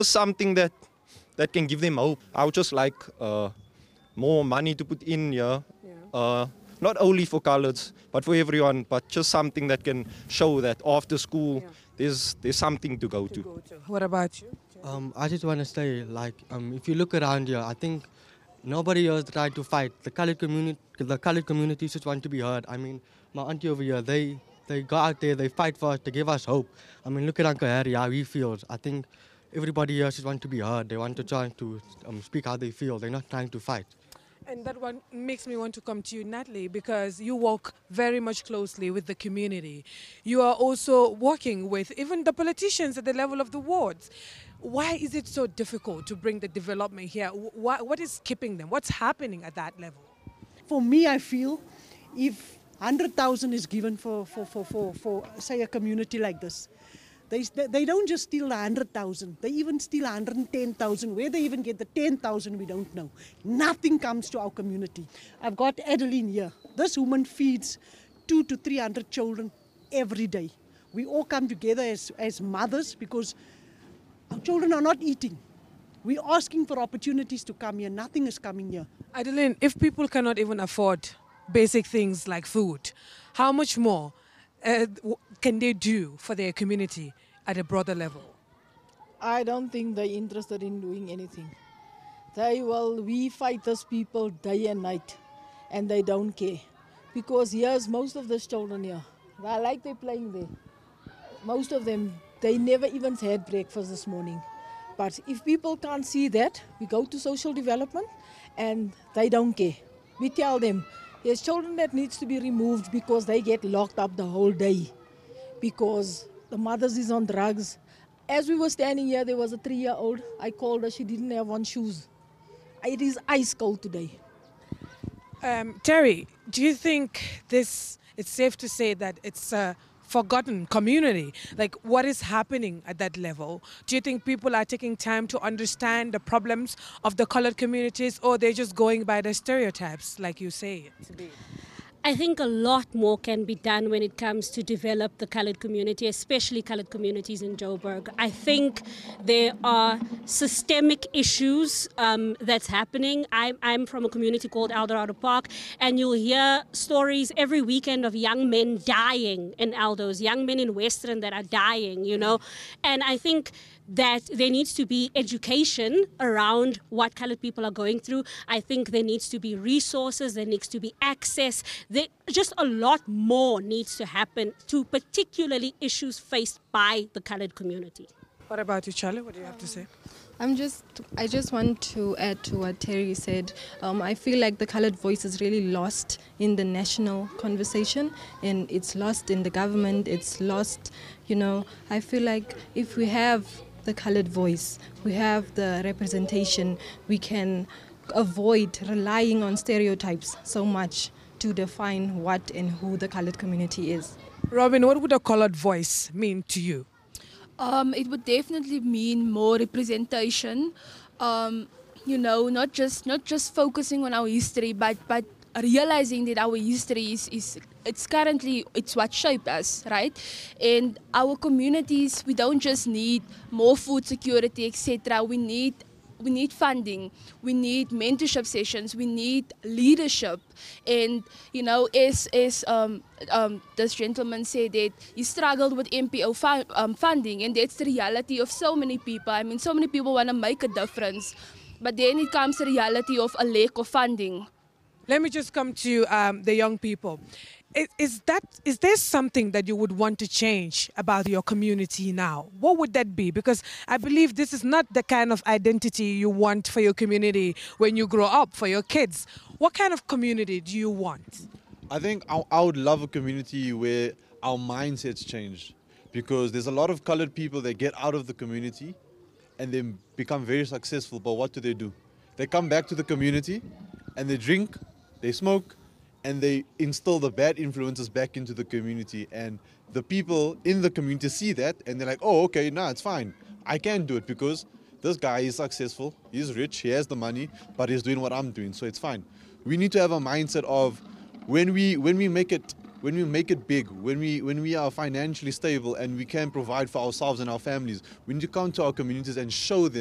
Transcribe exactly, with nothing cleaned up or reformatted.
Something that that can give them hope. I would just like uh, more money to put in here, yeah. uh, not only for colours, but for everyone, but just something that can show that after school, yeah. there's there's something to go to. to. Go to. What about you? Um, I just want to say, like, um, if you look around here, I think nobody else tried to fight. The colored community, the colored community just want to be heard. I mean, my auntie over here, they they go out there, they fight for us, they give us hope. I mean, look at Uncle Harry, how he feels. I think everybody here just want to be heard. They want to try to um, speak how they feel. They're not trying to fight. And that one makes me want to come to you, Natalie, because you work very much closely with the community. You are also working with even the politicians at the level of the wards. Why is it so difficult to bring the development here? What, what is keeping them? What's happening at that level? For me, I feel if one hundred thousand is given for, for, for, for, for, say, a community like this, They, they don't just steal the one hundred thousand, they even steal one hundred ten thousand. Where they even get the ten thousand, we don't know. Nothing comes to our community. I've got Adeline here. This woman feeds two to three hundred children every day. We all come together as, as mothers because our children are not eating. We're asking for opportunities to come here. Nothing is coming here. Adeline, if people cannot even afford basic things like food, how much more Uh, can they do for their community at a broader level? I don't think they're interested in doing anything. They will, we fight these people day and night, and they don't care. Because here's most of these children here. I like they're playing there. Most of them, they never even had breakfast this morning. But if people can't see that, we go to social development, and they don't care. We tell them, there's children that needs to be removed because they get locked up the whole day because the mothers is on drugs. As we were standing here, there was a three-year-old. I called her, she didn't have on shoes. It is ice cold today. Um, Terry, do you think this, it's safe to say that it's a forgotten community? Like, what is happening at that level? Do you think people are taking time to understand the problems of the colored communities, or they're just going by the stereotypes, like you say? I think a lot more can be done when it comes to develop the colored community, especially colored communities in Joburg. I think there are systemic issues um, that's happening. I'm, I'm from a community called Eldorado Park, and you'll hear stories every weekend of young men dying in Eldos, young men in Western that are dying, you know. And I think that there needs to be education around what colored people are going through. I think there needs to be resources, there needs to be access. There, just a lot more needs to happen to particularly issues faced by the colored community. What about you, Charlie? What do you have to say? I'm just, I just want to add to what Terry said. Um, I feel like the colored voice is really lost in the national conversation, and it's lost in the government, it's lost, you know. I feel like if we have the colored voice, we have the representation, we can avoid relying on stereotypes so much to define what and who the colored community is. Robin, what would a colored voice mean to you? Um, it would definitely mean more representation. Um, you know, not just not just focusing on our history, but but realizing that our history is, is it's currently it's what shaped us, right? And our communities, we don't just need more food security, et cetera. We need we need funding, we need mentorship sessions, we need leadership. And you know, as as um, um, this gentleman said that he struggled with M P O fu um, funding, and that's the reality of so many people. I mean, so many people want to make a difference, but then it comes the reality of a lack of funding. Let me just come to um, the young people. Is, is that is there something that you would want to change about your community now? What would that be? Because I believe this is not the kind of identity you want for your community when you grow up, for your kids. What kind of community do you want? I think I, I would love a community where our mindsets change, because there's a lot of colored people that get out of the community and then become very successful, but what do they do? They come back to the community and they drink, they smoke, and they instill the bad influences back into the community. And the people in the community see that and they're like, oh, okay, nah, it's fine. I can do it because this guy is successful, he's rich, he has the money, but he's doing what I'm doing, so it's fine. We need to have a mindset of when we when we make it when we make it big, when we when we are financially stable and we can provide for ourselves and our families, we need to come to our communities and show them